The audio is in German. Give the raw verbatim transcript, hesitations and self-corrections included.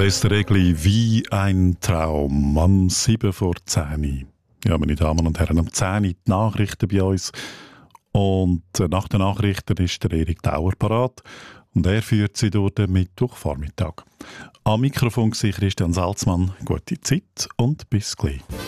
Esther Egli, wie ein Traum, am sieben vor zehn. Ja, meine Damen und Herren, am zehn die Nachrichten bei uns. Und nach den Nachrichten ist der Erik Dauer parat und er führt sie durch den Mittwochvormittag. Am Mikrofon war Christian Salzmann. Gute Zeit und bis gleich.